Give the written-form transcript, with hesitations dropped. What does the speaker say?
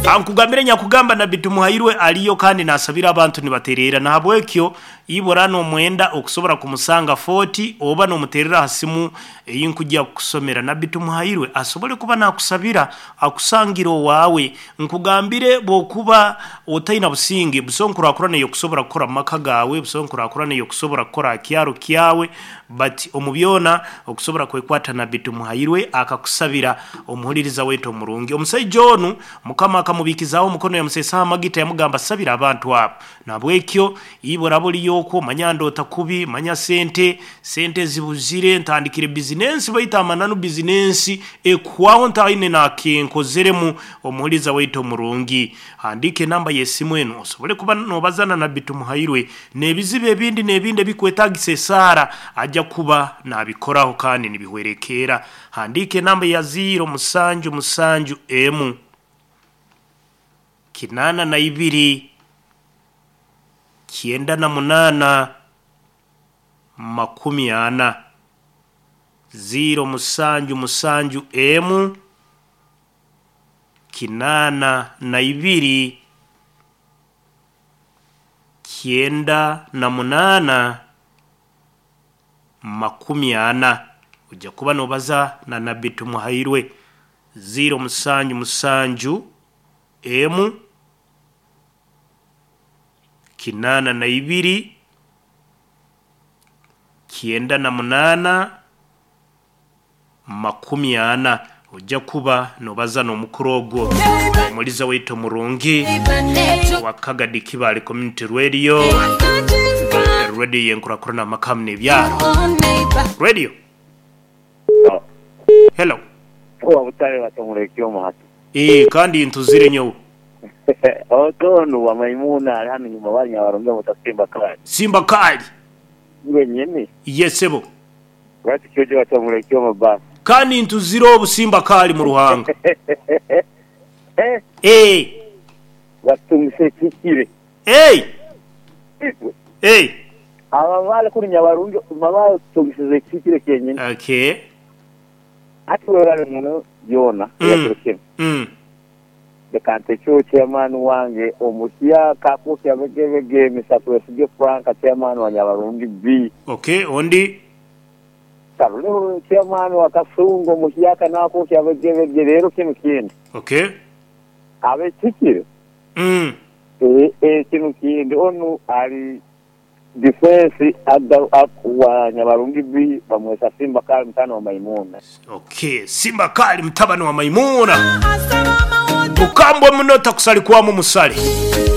ankugambire nyakugamba na bitumuhayirwe aliyo kandi nasabira abantu nibaterera nahabwekyo ibora no mwenda okusobora kumusanga 40 oba no muterera hasimu yinkujya kusomera na bitumuhayirwe asobole kuba nakusabira akusangiro wawe nkugambire bokuba otayina businge busonkurakurane yo kusobora gukora maka gawe busonkurakurane yo kusobora gukora kyaro kyawe but omubyona okusobora kwekwata na bitumuhayirwe akakusabira omuhuliriza weto murungi omusai John mukama akamubikizaho mukono ya musesa amagita yamugamba sabira abantu abo nabwekyo ibora buli yoko manyando takubi manya sente zibuzire ntandikire business bayita amananu business ekwaho ntayine na kenkozeremu omuhuliriza weto murungi handike namba yesimu eno osobole kuba nobazana na bitumuhayirwe nebizibe ebindi bikwetagise sara ajja kuba nabikoraho kandi nibihwerekera handike namba ya 0 M kinana na ibiri kienda na munana makumi ana 0 M kinana na ibiri kienda na munana makumi ana ujja kuba nobaza na bitumuhayirwe 0 M kinana na ibiri kienda na munana makumi ana ujja kuba nobaza no mukurogo muliza weto murungi wakagadi kibali community radio yenkura korona makamne byaro radio hello utare batomureke omuhati kandi intuzire nyo otono wa Maimuna hano nyuma bari nyabaronga mutasimba kali wenyene yesebo bati cyoje batomureke omubasi kandi intuzire obusimba kali mu ruhanga watumse kikire abavale kuri nyabaronga mabao tumse kikire kenyene okay atwara muno yona yakirukira the kante cho chairman wange omusia kako kyabegege misatwesige frank chairman wa nyabarongi B okay ondi Carlo chairman wa kasungo musia kanako kyabegege rero kimukindi okay abe tikire kimukindi onu ali defense adda wa nyabarongi B bamwesa Simba Kali mtano wa Maimuna okay Simba Kali mtabano wa Maimuna ukambwe mnota kusali kwa mu musali